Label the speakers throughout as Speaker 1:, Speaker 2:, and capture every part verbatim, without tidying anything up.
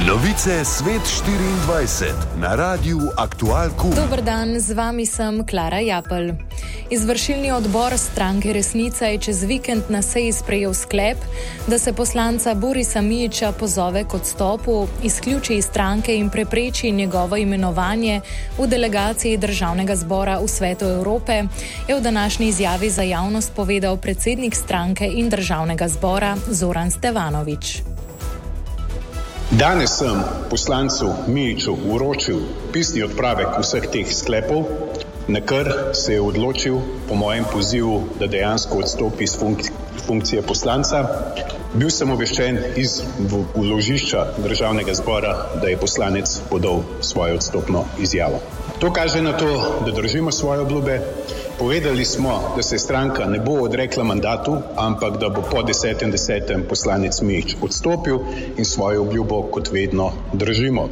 Speaker 1: Novice Svet štiriindvajset na Radiu Aktual Q.
Speaker 2: Dober dan, z vami sem Klara Japelj. Izvršilni odbor stranke Resnica je čez vikend na seji sprejel sklep, da se poslanca Borisa Mijića pozove k odstopu, izključi iz stranke in prepreči njegovo imenovanje v delegaciji Državnega zbora v Svetu Evrope, je v današnji izjavi za javnost povedal predsednik stranke in Državnega zbora Zoran Stevanović.
Speaker 3: Danes sem poslancu Mijiću vročil pisni odpravek vseh teh sklepov, na kar se je odločil po mojem pozivu, da dejansko odstopi iz funk- funkcije poslanca. Bil sem obveščen iz vložišča Državnega zbora, da je poslanec podal svojo odstopno izjavo. To kaže na to, da držimo svoje obljube. Povedali smo, da se stranka ne bo odrekla mandatu, ampak da bo po desetem desetem poslanec Mijić odstopil in svojo obljubo kot vedno držimo.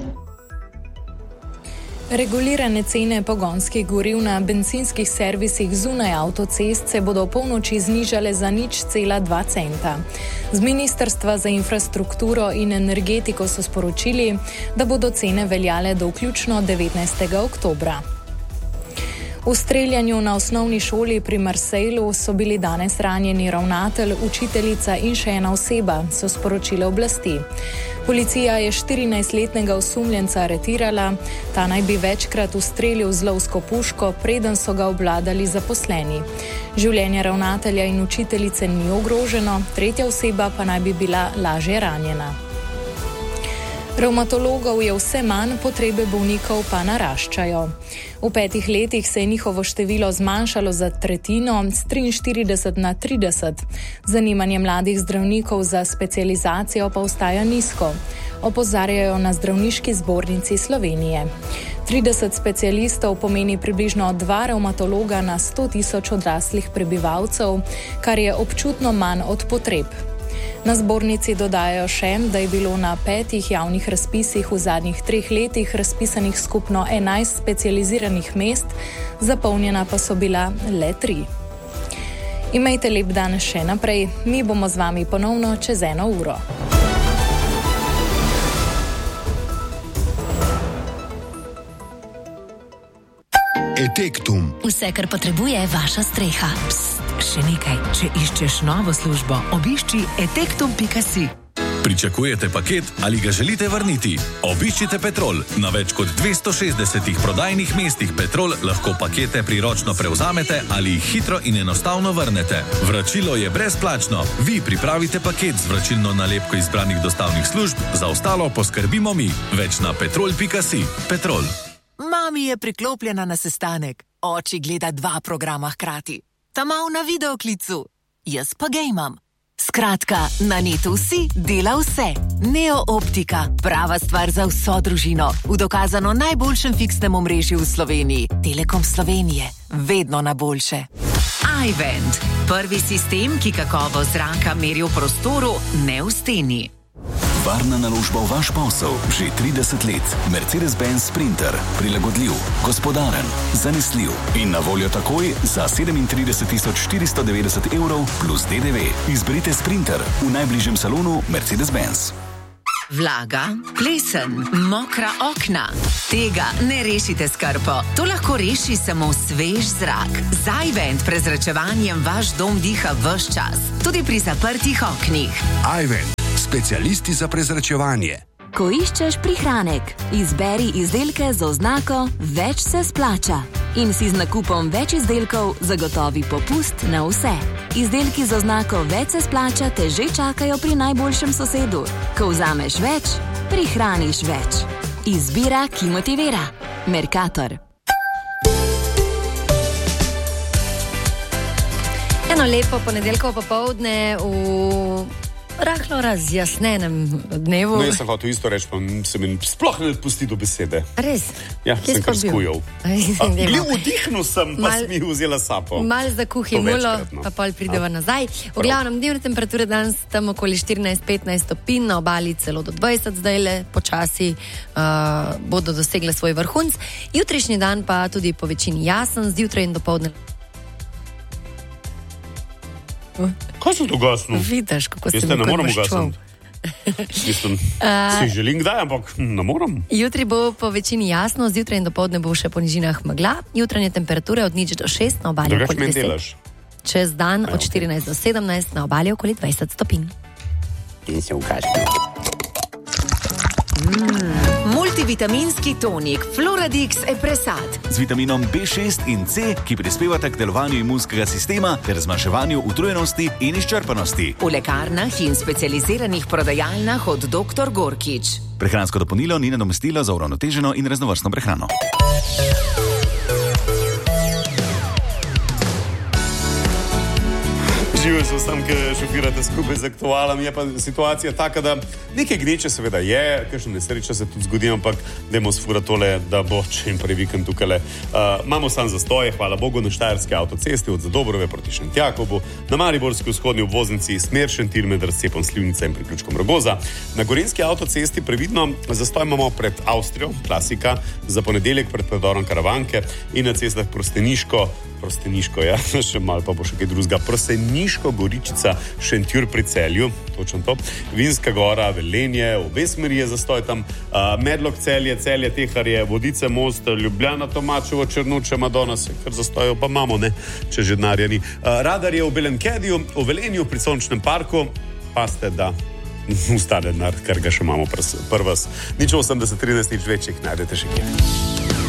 Speaker 2: Regulirane cene pogonskih goriv na bencinskih servisih zunaj avtocest se bodo v polnoči znižale za nič cela dva centa. Z Ministrstva za infrastrukturo in energetiko so sporočili, da bodo cene veljale do vključno devetnajstega oktobra. V streljanju na osnovni šoli pri Marseillu so bili danes ranjeni ravnatelj, učiteljica in še ena oseba, so sporočile oblasti. Policija je štirinajstletnega osumljenca aretirala, ta naj bi večkrat ustrelil z lovsko puško, preden so ga obvladali zaposleni. Življenje ravnatelja in učiteljice ni ogroženo, tretja oseba pa naj bi bila lažje ranjena. Revmatologov je vse manj, potrebe bolnikov pa naraščajo. V petih letih se je njihovo število zmanjšalo za tretjino, z triinštirideset na trideset. Zanimanje mladih zdravnikov za specializacijo pa ostaja nizko, opozarjajo na Zdravniški zbornici Slovenije. trideset specialistov pomeni približno dva revmatologa na sto tisoč odraslih prebivalcev, kar je občutno manj od potreb. Na zbornici dodajajo še, da je bilo na petih javnih razpisih v zadnjih treh letih razpisanih skupno enajst specializiranih mest, zapolnjena pa so bila le tri. Imejte lep dan še naprej, mi bomo z vami ponovno čez eno uro.
Speaker 1: Etektum.
Speaker 4: Vse, kar potrebuje vaša streha. Psst, še nekaj. Če iščeš novo službo, obišči etektum pika si.
Speaker 5: Pričakujete paket ali ga želite vrniti? Obiščite Petrol. Na več kot dvesto šestdesetih prodajnih mestih Petrol lahko pakete priročno prevzamete ali jih hitro in enostavno vrnete. Vračilo je brezplačno. Vi pripravite paket z vračilno nalepko izbranih dostavnih služb, za ostalo poskrbimo mi. Več na petrol pika si. Petrol.
Speaker 6: Mami je priklopljena na sestanek. Oči gleda dva programa hkrati. Ta mal na videoklicu. Jaz pa gejmam. Skratka, na netu si dela vse. Neo Optika. Prava stvar za vso družino. V dokazano najboljšem fiksnem omrežju v Sloveniji. Telekom Slovenije. Vedno na boljše. iVent. Prvi sistem, ki kakovost zraka meri v prostoru, ne v steni.
Speaker 7: Varna naložba v vaš posel že trideset let. Mercedes-Benz Sprinter. Prilagodljiv, gospodaren, zanesljiv in na voljo takoj za sedemintrideset tisoč štiristo devetdeset evrov plus D D V. Izberite Sprinter v najbližjem salonu Mercedes-Benz.
Speaker 6: Vlaga, plesen, mokra okna. Tega ne rešite s krpo. To lahko reši samo svež zrak. Z iVent prezračevanjem vaš dom diha ves čas, tudi pri zaprtih oknih.
Speaker 1: iVent. Specialisti za prezračevanje.
Speaker 4: Ko iščeš prihranek, izberi izdelke z oznako Več se splača in si z nakupom več izdelkov zagotovi popust na vse. Izdelki z oznako Več se splača te že čakajo pri najboljšem sosedu. Ko vzameš več, prihraniš več. Izbira, ki motivira. Mercator.
Speaker 8: Eno lepo ponedeljkovo popoldne v rahlo razjasnenem dnevu.
Speaker 9: No, jaz sem hotel isto reči, pa se mi sploh ne pusti do besede.
Speaker 8: Res?
Speaker 9: Ja,
Speaker 8: Kje
Speaker 9: sem kar skujal. Bili vdihnil sem, pa
Speaker 8: Mal-
Speaker 9: sem jih vzela sapo.
Speaker 8: Malo zakuhi
Speaker 9: To
Speaker 8: mulo,
Speaker 9: večkrat, no.
Speaker 8: pa pol prideva nazaj. V glavnem, dnevne temperature danes tam okoli štirinajst petnajst stopinj, na obali celo do dvajset zdajle, počasi uh, bodo dosegle svoj vrhunc. Jutrišnji dan pa tudi po večini jasen, zjutraj in dopoldne.
Speaker 9: Kaj se dogasno?
Speaker 8: Vidiš, kako
Speaker 9: Jaz
Speaker 8: se
Speaker 9: te
Speaker 8: mi
Speaker 9: ne
Speaker 8: kot
Speaker 9: morem
Speaker 8: maščoval.
Speaker 9: ugasniti. Mislim, uh, si želim kdaj, ampak ne moram.
Speaker 8: Jutri bo po večini jasno, zjutraj in dopoldne bo še po nižinah megla, jutranje temperature od nič do šest na obali okoli deset. Čez dan od štirinajst do sedemnajst na obali okoli dvajset stopinj.
Speaker 9: In se ukaže.
Speaker 6: Mm, multivitaminski tonik Floradix Epresat
Speaker 7: z vitaminom B šest in C, ki prispevata k delovanju imunskega sistema ter zmanjševanju utrujenosti in izčrpanosti.
Speaker 6: V lekarnah in specializiranih prodajalnah od doktor Gorkič.
Speaker 7: Prehransko dopolnilo ni nadomestilo za uravnoteženo in raznovrstno prehrano.
Speaker 9: Živijo se vsem, ki šofirate skupaj z aktualom. Je pa situacija taka, da nekaj gneče seveda je, kakšna nesreča se tudi zgodi, ampak dajmo sfurati tole, da bo čim prej vikend tukaj. Uh, imamo sam zastoje, hvala Bogu, na Štajerski avtocesti od Zadobrove proti Šentjakobu, na Mariborski vzhodni obvoznici smer Šentilj med razcepom Slivnice in priključkom Rogoza. Na Gorenjski avtocesti previdno zastoj imamo pred Avstrijo, klasika, za ponedeljek pred predorom Karavanke in na cestah Prosteniško, Prosteniško, ja, še malo pa bo še kaj drugega. Prosteniško, Goričica, Šentjur pri Celju, točno to. Vinska gora, Velenje, obe smeri je zastoj tam, uh, Medlog Celje, Celje, Teharje, Vodice, Most, Ljubljana, Tomačevo, Črnuče, Madona, se kar zastojo pa imamo, ne, če že denarja ni. Uh, radar je v Belenkediju, v Velenju, pri Sončnem parku, pa ste, da ustane denar, kar ga še imamo prv vas. Nič osemdeset trinajst, nič večjih, najdete še kje.